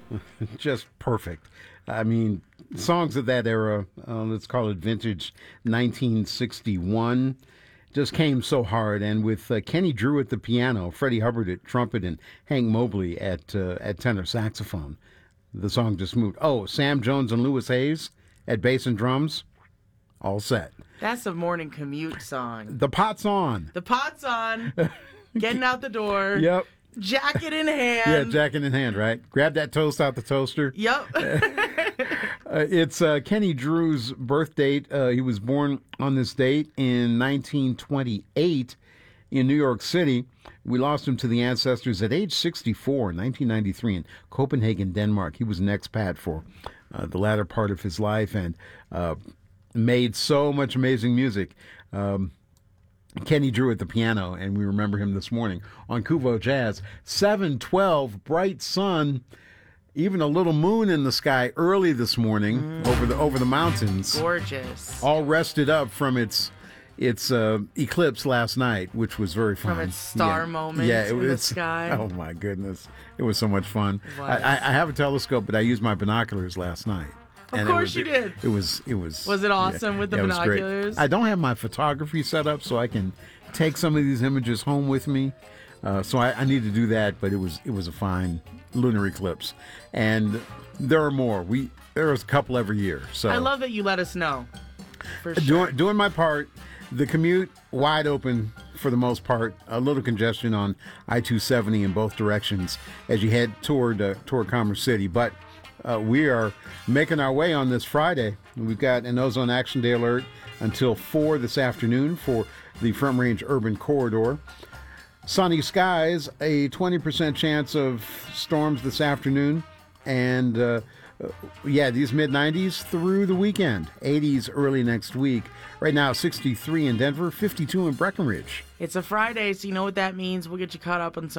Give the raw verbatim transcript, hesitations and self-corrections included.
Just perfect. I mean, songs of that era, uh, let's call it vintage nineteen sixty-one, just came so hard. And with uh, Kenny Drew at the piano, Freddie Hubbard at trumpet, and Hank Mobley at uh, at tenor saxophone, the song just moved. Oh, Sam Jones and Louis Hayes at bass and drums, all set. That's a morning commute song. The pot's on. The pot's on. Getting out the door. Yep. Jacket in hand. Yeah, jacket in hand, right? Grab that toast out the toaster. Yep. Uh, it's uh, Kenny Drew's birth date. Uh, he was born on this date in nineteen twenty-eight in New York City. We lost him to the ancestors at age sixty-four in nineteen ninety-three in Copenhagen, Denmark. He was an expat for uh, the latter part of his life and uh, made so much amazing music. Um, Kenny Drew at the piano, and we remember him this morning on Kuvo Jazz. seven twelve, bright sun. Even a little moon in the sky early this morning mm. over the over the mountains. Gorgeous. All rested up from its its uh, eclipse last night, which was very fun. From its star yeah. moment yeah, it in was, the sky. Oh my goodness, it was so much fun. I, I, I have a telescope, but I used my binoculars last night. Of and course was, you did. It was it was. Was it awesome yeah, with the yeah, binoculars? I don't have my photography set up, so I can take some of these images home with me. Uh, so I, I need to do that, but it was it was a fine lunar eclipse, and there are more. We there was a couple every year. So I love that you let us know. For sure. Doing, doing my part. The commute wide open for the most part. A little congestion on I two seventy in both directions as you head toward uh, toward Commerce City, but uh, we are making our way on this Friday. We've got an Ozone Action Day alert until four this afternoon for the Front Range Urban Corridor. Sunny skies, a twenty percent chance of storms this afternoon, and uh, uh, yeah, these mid nineties through the weekend. eighties early next week. Right now, sixty-three in Denver, fifty-two in Breckenridge. It's a Friday, so you know what that means. We'll get you caught up on some